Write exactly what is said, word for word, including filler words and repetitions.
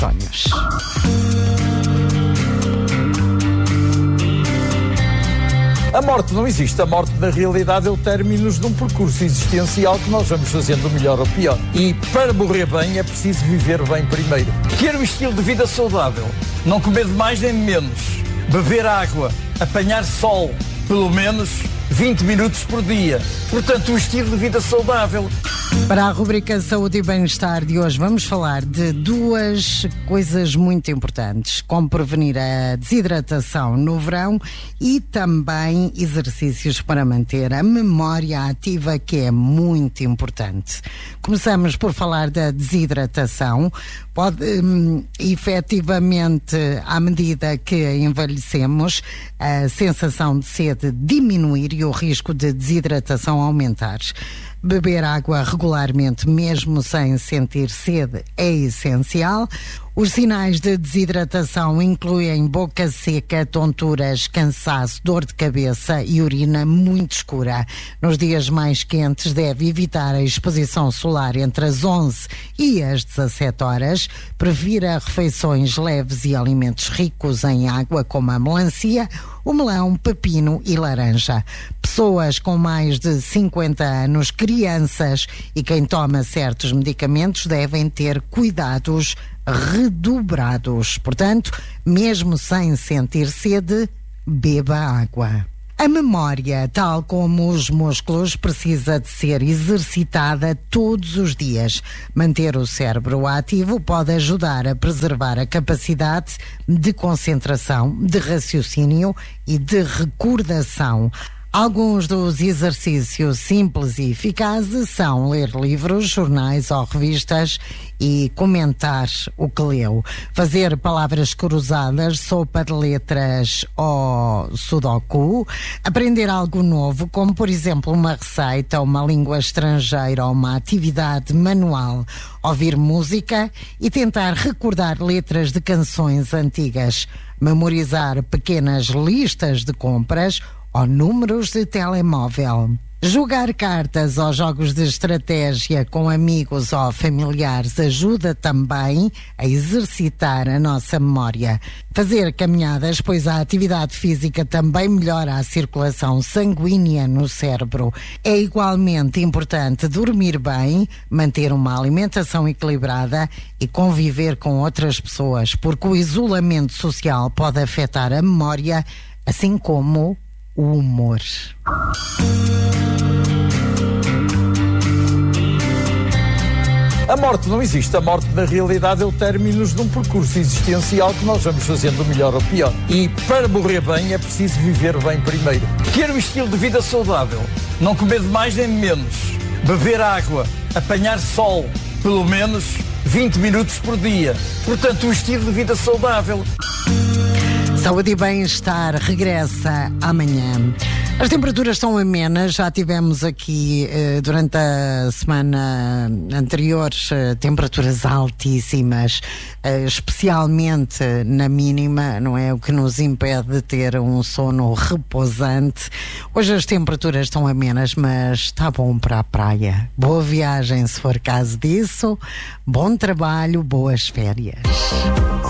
Tónios. A morte não existe. A morte, na realidade, é o término de um percurso existencial que nós vamos fazendo melhor ou pior. E para morrer bem é preciso viver bem primeiro. Ter um estilo de vida saudável. Não comer de mais nem de menos. Beber água. Apanhar sol. Pelo menos vinte minutos por dia. Portanto, um estilo de vida saudável. Para a rubrica Saúde e Bem-Estar de hoje, vamos falar de duas coisas muito importantes: como prevenir a desidratação no verão e também exercícios para manter a memória ativa, que é muito importante. Começamos por falar da desidratação. Pode, hum, efetivamente, à medida que envelhecemos, a sensação de sede diminuir e o risco de desidratação aumentar. Beber água regularmente, mesmo sem sentir sede, é essencial. Os sinais de desidratação incluem boca seca, tonturas, cansaço, dor de cabeça e urina muito escura. Nos dias mais quentes, deve evitar a exposição solar entre as onze e as dezassete horas. Prefira refeições leves e alimentos ricos em água, como a melancia, o melão, pepino e laranja. Pessoas com mais de cinquenta anos, crianças e quem toma certos medicamentos devem ter cuidados redobrados. Portanto, mesmo sem sentir sede, beba água. A memória, tal como os músculos, precisa de ser exercitada todos os dias. Manter o cérebro ativo pode ajudar a preservar a capacidade de concentração, de raciocínio e de recordação. Alguns dos exercícios simples e eficazes são ler livros, jornais ou revistas e comentar o que leu. Fazer palavras cruzadas, sopa de letras ou sudoku. Aprender algo novo, como por exemplo uma receita, uma língua estrangeira ou uma atividade manual. Ouvir música e tentar recordar letras de canções antigas. Memorizar pequenas listas de compras ou números de telemóvel. Jogar cartas ou jogos de estratégia com amigos ou familiares ajuda também a exercitar a nossa memória. Fazer caminhadas, pois a atividade física também melhora a circulação sanguínea no cérebro. É igualmente importante dormir bem, manter uma alimentação equilibrada e conviver com outras pessoas, porque o isolamento social pode afetar a memória, assim como o humor. A morte não existe. A morte, na realidade, é o término de um percurso existencial que nós vamos fazendo melhor ou pior. E para morrer bem é preciso viver bem primeiro. Ter um estilo de vida saudável. Não comer de mais nem de menos. Beber água. Apanhar sol. Pelo menos vinte minutos por dia. Portanto, um estilo de vida saudável. Saúde e Bem-Estar regressa amanhã. As temperaturas estão amenas, já tivemos aqui eh, durante a semana anterior eh, temperaturas altíssimas, eh, especialmente na mínima, não é? O que nos impede de ter um sono repousante. Hoje as temperaturas estão amenas, mas está bom para a praia. Boa viagem se for caso disso, bom trabalho, boas férias.